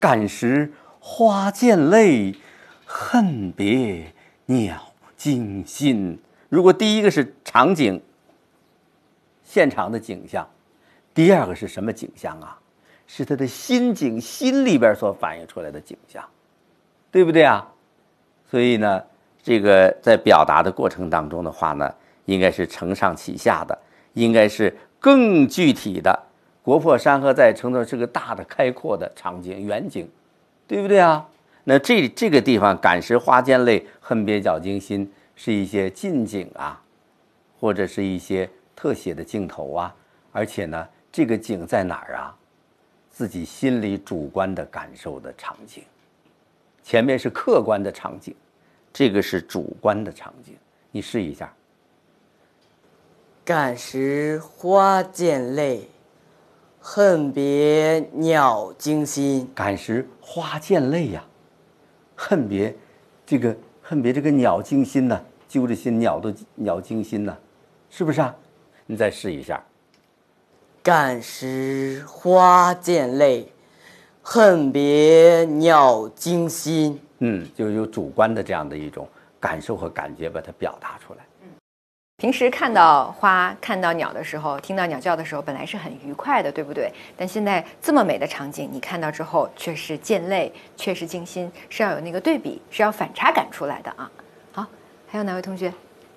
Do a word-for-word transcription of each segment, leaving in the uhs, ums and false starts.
感时花溅泪，恨别鸟惊心。如果第一个是场景，现场的景象，第二个是什么景象啊？是他的心境，心里边所反映出来的景象，对不对啊？所以呢，这个在表达的过程当中的话呢，应该是承上启下的，应该是更具体的。国破山河在，承诺是个大的开阔的场景远景，对不对啊？那这这个地方感时花溅泪，恨别鸟惊心，是一些近景啊，或者是一些特写的镜头啊，而且呢，这个景在哪儿啊？自己心里主观的感受的场景，前面是客观的场景，这个是主观的场景，你试一下。 感时花溅泪，恨别鸟惊心。 感时花溅泪呀、啊，恨别这个恨别这个鸟惊心呐、啊，揪着心，鸟都鸟惊心呐、啊，是不是啊？你再试一下。 感时花溅泪，恨别鸟惊心。 嗯，就有主观的这样的一种感受和感觉，把它表达出来。 平时看到花、看到鸟的时候，听到鸟叫的时候，本来是很愉快的，对不对？但现在这么美的场景，你看到之后却是溅泪，却是惊心，是要有那个对比，是要反差感出来的啊。好，还有哪位同学？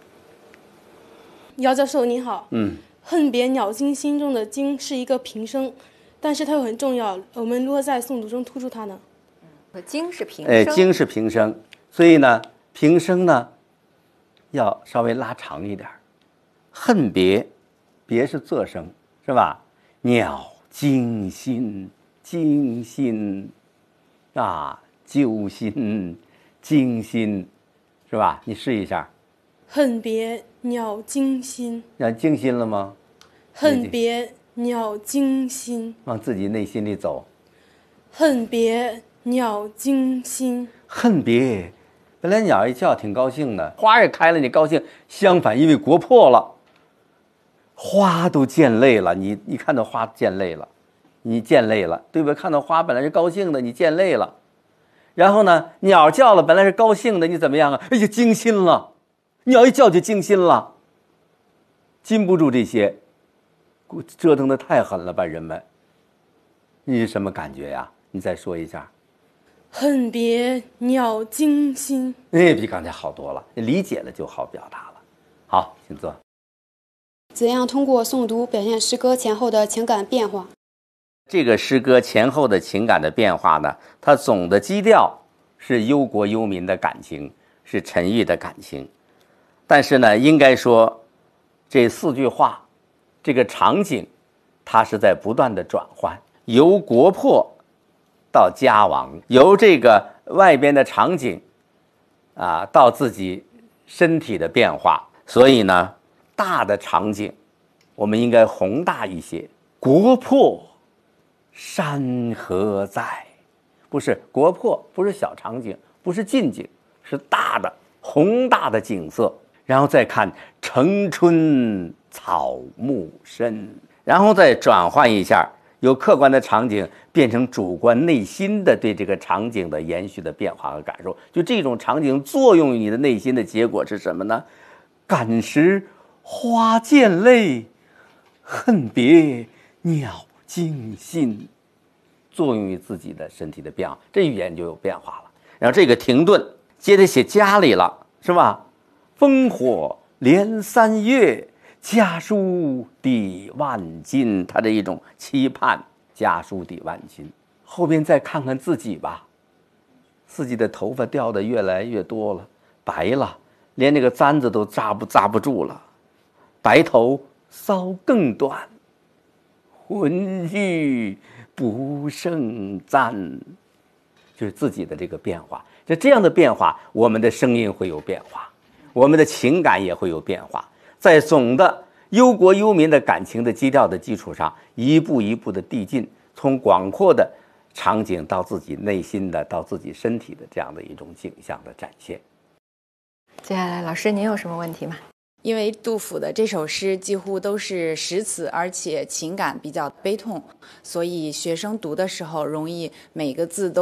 姚教授您好。 嗯。 恨别鸟惊心中的惊是一个平声，但是它又很重要，我们如何在诵读中突出它呢？ 嗯，惊是平声。 哎，惊是平声，所以呢，平声呢要稍微拉长一点。恨别，别是仄声，是吧？鸟惊心，惊心啊，揪心，惊心，是吧？你试一下。 恨别鸟惊心。 让惊心了吗？ 恨别鸟惊心。 往自己内心里走。 恨别鸟惊心。 恨别，本来鸟一叫挺高兴的，花也开了，你高兴。相反，因为国破了，花都溅泪了。你你看到花溅泪了，你溅泪了，对吧？看到花本来是高兴的，你溅泪了。然后呢，鸟叫了，本来是高兴的，你怎么样啊？哎呀，惊心了。鸟一叫就惊心了，禁不住这些，折腾的太狠了吧，人们。你是什么感觉呀？你再说一下。 恨别鸟惊心。 哎，比刚才好多了，理解了就好表达了。好，请坐。 怎样通过诵读表现诗歌前后的情感变化？ 这个诗歌前后的情感的变化呢，它总的基调是忧国忧民的感情，是沉郁的感情。但是呢，应该说这四句话，这个场景它是在不断的转换，由国破到家亡，由这个外边的场景啊到自己身体的变化。所以呢，大的场景我们应该宏大一些。国破山河在，不是国破，不是小场景，不是近景，是大的宏大的景色。然后再看城春草木深，然后再转换一下，由客观的场景变成主观内心的对这个场景的延续的变化和感受。就这种场景作用于你的内心的结果是什么呢？感时花溅泪，恨别鸟惊心，作用于自己的身体的变化，这语言就有变化了。然后这个停顿接着写家里了，是吧？烽火连三月，家书抵万金。他这一种期盼，家书抵万金。后边再看看自己吧，自己的头发掉的越来越多了，白了，连那个簪子都扎不扎不住了。白头搔更短，浑欲不胜簪。就是自己的这个变化，就这样的变化，我们的声音会有变化，我们的情感也会有变化。在总的忧国忧民的感情的基调的基础上，一步一步的递进，从广阔的场景到自己内心的，到自己身体的这样的一种景象的展现。 接下来，老师您有什么问题吗？ 因为杜甫的这首诗几乎都是实词，而且情感比较悲痛，所以学生读的时候容易每个字都